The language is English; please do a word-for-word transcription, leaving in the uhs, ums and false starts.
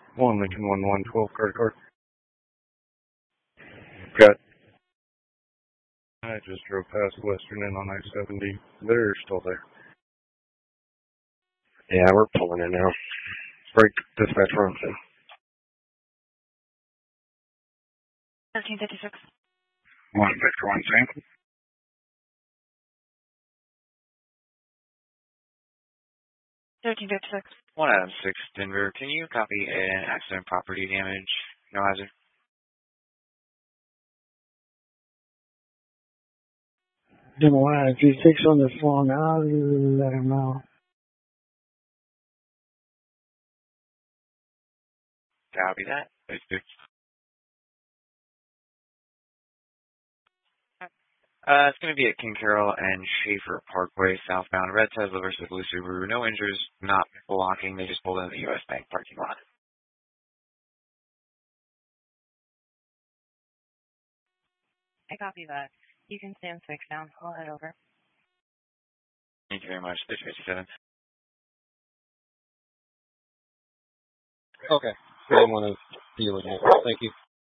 One Lincoln one one twelve credit card. Got. I just drove past Western and on I seventy. They're still there. Yeah, we're pulling in now. Break dispatch run. thirteen fifty-six. One Victor one same. thirteen fifty-six. One Adam six Denver. Can you copy an accident property damage? No hazard. Didn't lie. If he takes on this long, I'll let him know. Copy that. Uh, it's going to be at King Carroll and Schaefer Parkway, southbound. Red Tesla versus Blue Subaru. No injuries, not blocking. They just pulled in the U S Bank parking lot. I copy that. You can stand six down. I'll head over. Thank you very much. six fifty-seven. Okay. I want to deal with it. Thank you.